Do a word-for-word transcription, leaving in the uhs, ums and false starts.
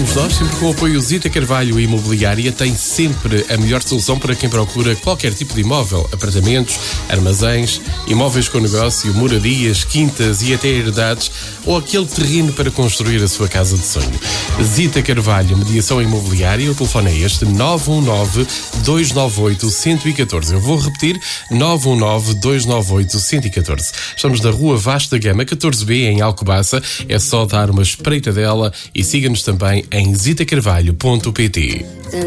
somos nós, sempre com o apoio Zita Carvalho Imobiliária, tem sempre a melhor solução para quem procura qualquer tipo de imóvel, apartamentos, armazéns, imóveis com negócio, moradias, quintas e até herdades, ou aquele terreno para construir a sua casa de sonho. Zita Carvalho, mediação imobiliária, o telefone é este, nove um nove, dois nove oito, um um um quatro. Eu vou repetir, nove um nove, dois nove oito, um um um quatro. Estamos na Rua Vasta Gama, catorze B, em Alcobaça. É só dar uma espreitadela e siga-nos também em zita carvalho ponto pt.